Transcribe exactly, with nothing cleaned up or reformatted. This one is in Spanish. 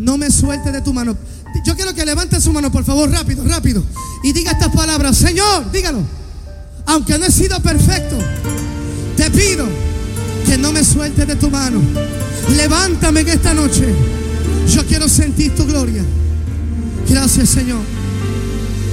no me sueltes de tu mano. Yo quiero que levante su mano, por favor, rápido, rápido, y diga estas palabras. Señor, dígalo. Aunque no he sido perfecto, te pido que no me sueltes de tu mano. Levántame en esta noche. Yo quiero sentir tu gloria. Gracias, Señor.